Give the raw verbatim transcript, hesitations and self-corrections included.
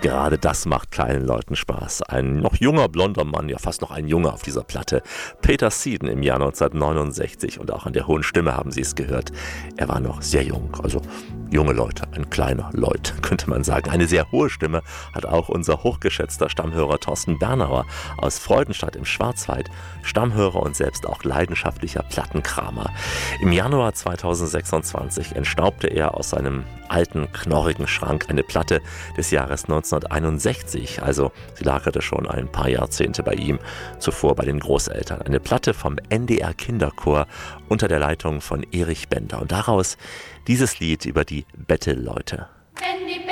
Gerade das macht kleinen Leuten Spaß. Ein noch junger, blonder Mann, ja fast noch ein Junge auf dieser Platte. Peter Seaton im Jahr neunzehnhundertneunundsechzig, und auch an der hohen Stimme haben Sie es gehört. Er war noch sehr jung, also junge Leute, ein kleiner Leut, könnte man sagen. Eine sehr hohe Stimme hat auch unser hochgeschätzter Stammhörer Thorsten Bernauer aus Freudenstadt im Schwarzwald, Stammhörer und selbst auch leidenschaftlicher Plattenkramer. Im Januar zweitausendsechsundzwanzig entstaubte er aus seinem alten, knorrigen Schrank eine Platte des Jahres neunzehnhunderteinundsechzig, also sie lagerte schon ein paar Jahrzehnte bei ihm, zuvor bei den Großeltern. Eine Platte vom N D R Kinderchor unter der Leitung von Erich Bender. Und daraus dieses Lied über die Bettelleute.